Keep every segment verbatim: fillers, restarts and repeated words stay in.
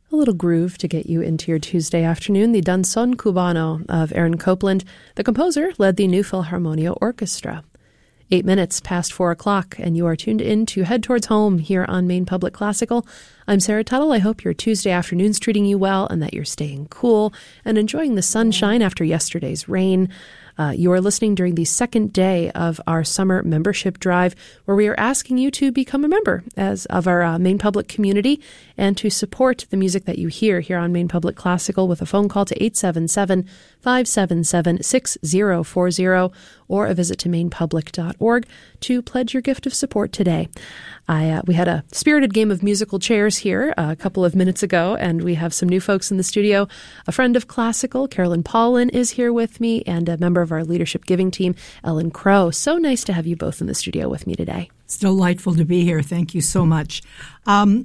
A little groove to get you into your Tuesday afternoon. The Danzón Cubano of Aaron Copland. The composer led the New Philharmonia Orchestra. Eight minutes past four o'clock, and you are tuned in to Head Towards Home here on Maine Public Classical. I'm Sarah Tuttle. I hope your Tuesday afternoon's treating you well and that you're staying cool and enjoying the sunshine after yesterday's rain. Uh, you are listening during the second day of our summer membership drive, where we are asking you to become a member as of our uh, Maine Public community and to support the music that you hear here on Maine Public Classical with a phone call to eight seven seven, five seven seven, six zero four zero or a visit to maine public dot org to pledge your gift of support today. I, uh, we had a spirited game of musical chairs here uh, a couple of minutes ago, and we have some new folks in the studio. A friend of Classical, Carolyn Paulin, is here with me, and a member of our Leadership Giving team, Ellen Crow. So nice to have you both in the studio with me today. It's delightful to be here. Thank you so much. Um,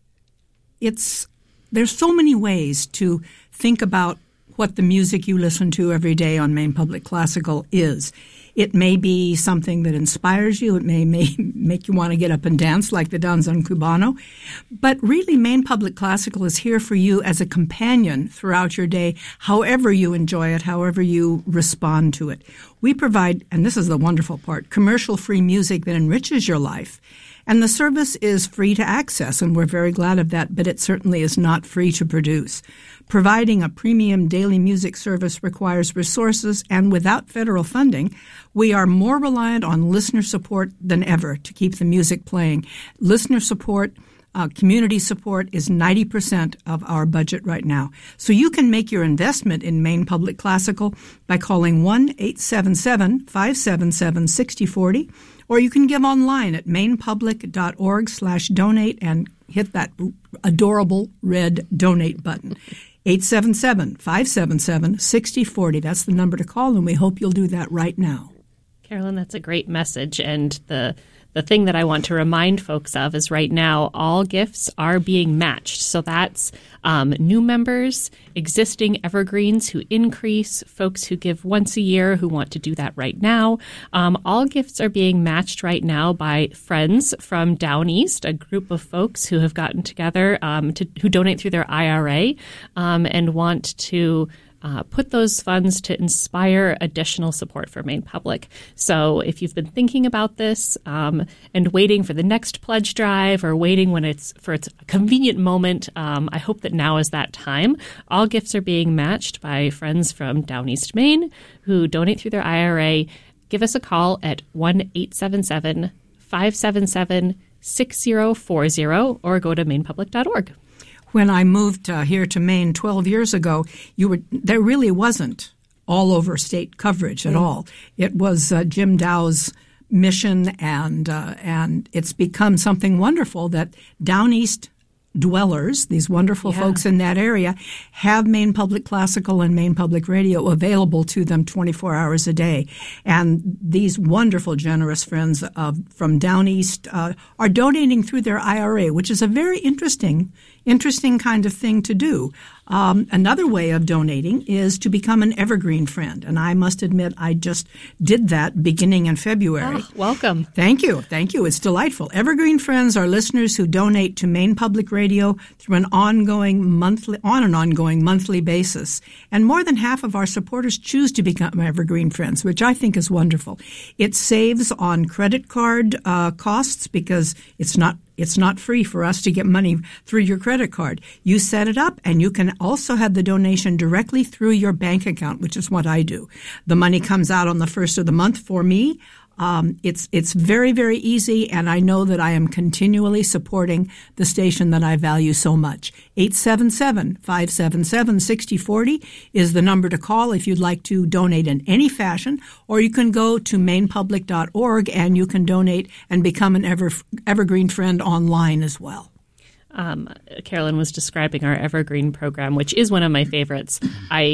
it's there's so many ways to think about what the music you listen to every day on Maine Public Classical is. It may be something that inspires you. It may, may make you want to get up and dance like the Danzón Cubano. But really, Maine Public Classical is here for you as a companion throughout your day, however you enjoy it, however you respond to it. We provide, and this is the wonderful part, commercial-free music that enriches your life. And the service is free to access, and we're very glad of that, but it certainly is not free to produce. Providing a premium daily music service requires resources, and without federal funding, we are more reliant on listener support than ever to keep the music playing. Listener support, uh, community support is ninety percent of our budget right now. So you can make your investment in Maine Public Classical by calling one eight seven seven, five seven seven, six zero four zero, or you can give online at maine public dot org slash donate and hit that adorable red donate button. eight seven seven, five seven seven, six zero four zero. That's the number to call, and we hope you'll do that right now. Carolyn, that's a great message. And the the thing that I want to remind folks of is right now all gifts are being matched. So that's um, new members, existing evergreens who increase, folks who give once a year who want to do that right now. Um, all gifts are being matched right now by friends from Down East, a group of folks who have gotten together um, to who donate through their I R A um, and want to Uh, put those funds to inspire additional support for Maine Public. So if you've been thinking about this um, and waiting for the next pledge drive or waiting when it's for its convenient moment, um, I hope that now is that time. All gifts are being matched by friends from Down East Maine who donate through their I R A. Give us a call at one eight seven seven, five seven seven, six zero four zero or go to maine public dot org. When I moved uh, here to Maine twelve years ago, you were there really wasn't all over state coverage at mm. all. It was uh, Jim Dow's mission, and uh, and it's become something wonderful that Down East dwellers, these wonderful yeah. folks in that area, have Maine Public Classical and Maine Public Radio available to them twenty-four hours a day. And these wonderful, generous friends uh, from Down East uh, are donating through their I R A, which is a very interesting Interesting kind of thing to do. Um, another way of donating is to become an Evergreen friend. And I must admit, I just did that beginning in February. Oh, welcome. Thank you. Thank you. It's delightful. Evergreen friends are listeners who donate to Maine Public Radio through an ongoing monthly, on an ongoing monthly basis. And more than half of our supporters choose to become Evergreen friends, which I think is wonderful. It saves on credit card uh, costs because it's not It's not free for us to get money through your credit card. You set it up, and you can also have the donation directly through your bank account, which is what I do. The money comes out on the first of the month for me. Um, it's it's very, very easy, and I know that I am continually supporting the station that I value so much. eight seven seven, five seven seven, six zero four zero is the number to call if you'd like to donate in any fashion, or you can go to maine public dot org and you can donate and become an ever, Evergreen friend online as well. Um, Carolyn was describing our Evergreen program, which is one of my favorites. I